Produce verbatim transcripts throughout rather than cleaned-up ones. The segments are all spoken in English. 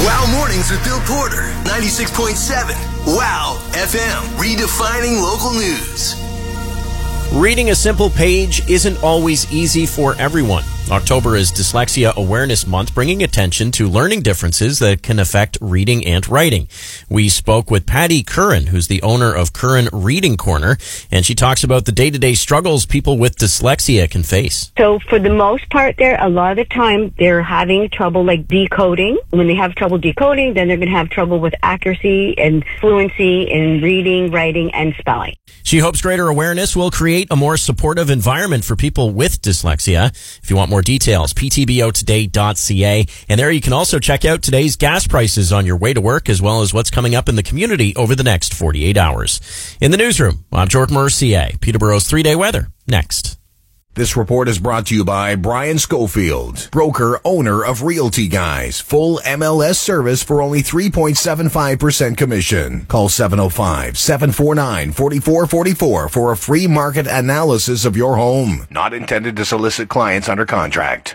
Wow Mornings with Bill Porter, ninety-six point seven. Wow F M, redefining local news. Reading a simple page isn't always easy for everyone. October is Dyslexia Awareness Month, bringing attention to learning differences that can affect reading and writing. We spoke with Patty Curran, who's the owner of Curran Reading Corner, and she talks about the day-to-day struggles people with dyslexia can face. So for the most part there, a lot of the time they're having trouble like decoding. When they have trouble decoding, then they're going to have trouble with accuracy and fluency in reading, writing, and spelling. She hopes greater awareness will create a more supportive environment for people with dyslexia. If you want more details, p t b o today dot c a. And there you can also check out today's gas prices on your way to work, as well as what's coming up in the community over the next forty-eight hours. In the newsroom, I'm Jordan Mercier. Peterborough's three-day weather, next. This report is brought to you by Brian Schofield, broker, owner of Realty Guys. Full M L S service for only three point seven five percent commission. Call seven oh five, seven four nine, four four four four for a free market analysis of your home. Not intended to solicit clients under contract.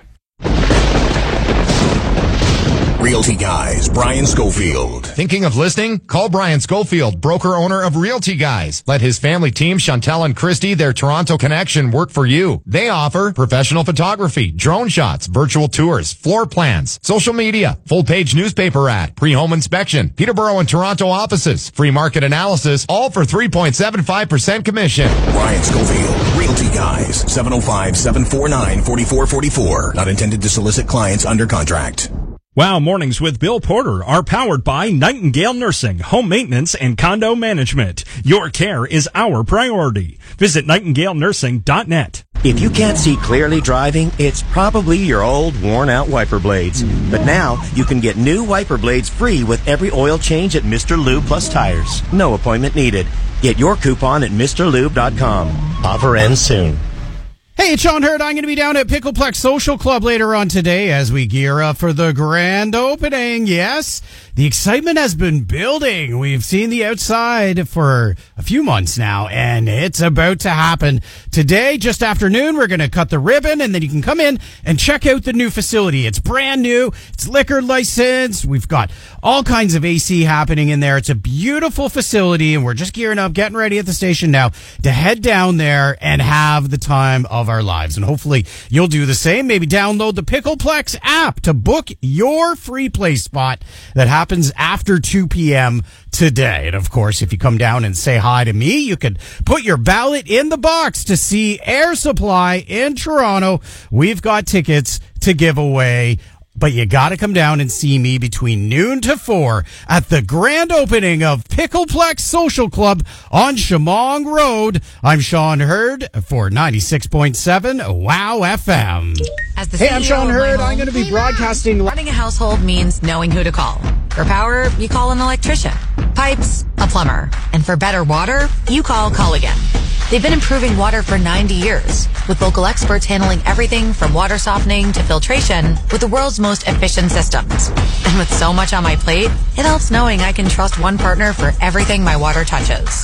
Realty Guys, Brian Schofield. Thinking of listing? Call Brian Schofield, broker owner of Realty Guys. Let his family team, Chantel and Christy, their Toronto connection, work for you. They offer professional photography, drone shots, virtual tours, floor plans, social media, full page newspaper ad, pre-home inspection, Peterborough and Toronto offices, free market analysis, all for three point seven five percent commission. Brian Schofield, Realty Guys, seven oh five, seven four nine, four four four four. Not intended to solicit clients under contract. Wow Mornings with Bill Porter are powered by Nightingale Nursing, Home Maintenance, and Condo Management. Your care is our priority. Visit nightingale nursing dot net. If you can't see clearly driving, it's probably your old, worn-out wiper blades. But now, you can get new wiper blades free with every oil change at Mister Lube Plus Tires. No appointment needed. Get your coupon at Mr Lube dot com. Offer ends soon. Hey, it's Sean Hurd. I'm going to be down at Pickleplex Social Club later on today as we gear up for the grand opening. Yes, the excitement has been building. We've seen the outside for a few months now, and it's about to happen. Today, just afternoon, we're going to cut the ribbon, and then you can come in and check out the new facility. It's brand new. It's liquor licensed. We've got all kinds of A C happening in there. It's a beautiful facility, and we're just gearing up, getting ready at the station now to head down there and have the time of our lives. And hopefully you'll do the same. Maybe download the Pickleplex app to book your free play spot that happens after two p.m. today. And of course, if you come down and say hi to me, you can put your ballot in the box to see Air Supply in Toronto. We've got tickets to give away, but you got to come down and see me between noon to four at the grand opening of Pickleplex Social Club on Shamong Road. I'm Sean Hurd for ninety-six point seven Wow F M. As the hey, I'm Sean Hurd. I'm going to be broadcasting. Running a household means knowing who to call. For power, you call an electrician. Pipes, a plumber. And for better water, you call Culligan. They've been improving water for ninety years, with local experts handling everything from water softening to filtration with the world's most efficient systems. And with so much on my plate, it helps knowing I can trust one partner for everything my water touches.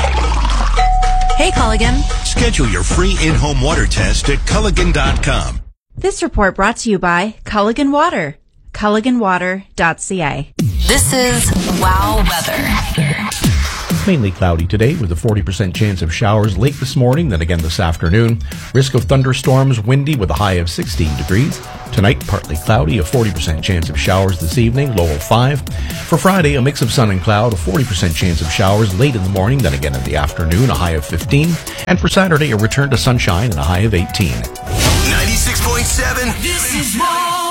Hey, Culligan. Schedule your free in-home water test at Culligan dot com. This report brought to you by Culligan Water. Culligan water dot c a. This is Wow Weather. Mainly cloudy today with a forty percent chance of showers late this morning, then again this afternoon. Risk of thunderstorms, windy with a high of sixteen degrees. Tonight, partly cloudy, a forty percent chance of showers this evening, low of five. For Friday, a mix of sun and cloud, a forty percent chance of showers late in the morning, then again in the afternoon, a high of fifteen. And for Saturday, a return to sunshine and a high of eighteen. ninety-six point seven. This is Wow.